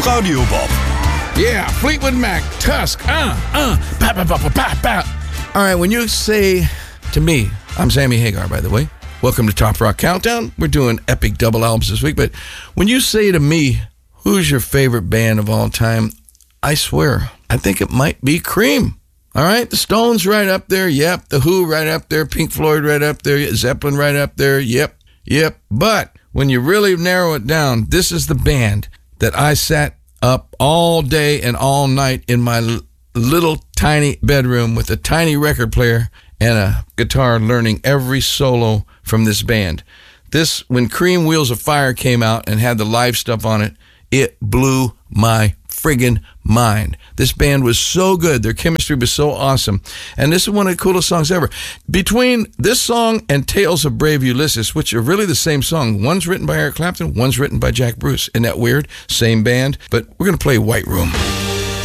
Radio Bob. Yeah, Fleetwood Mac, Tusk, ba, ba, ba, ba, ba, ba. All right, when you say to me, I'm Sammy Hagar, by the way. Welcome to Top Rock Countdown. We're doing epic double albums this week, but when you say to me, who's your favorite band of all time, I swear, I think it might be Cream. All right, the Stones right up there, yep. The Who right up there, Pink Floyd right up there, Zeppelin right up there, yep. But when you really narrow it down, this is the band that I sat up all day and all night in my little tiny bedroom with a tiny record player and a guitar, learning every solo from this band. When Cream Wheels of Fire came out and had the live stuff on it, it blew my friggin' mind. This band was so good. Their chemistry was so awesome. And this is one of the coolest songs ever. Between this song and Tales of Brave Ulysses, which are really the same song, one's written by Eric Clapton, one's written by Jack Bruce. Isn't that weird? Same band, but we're going to play White Room.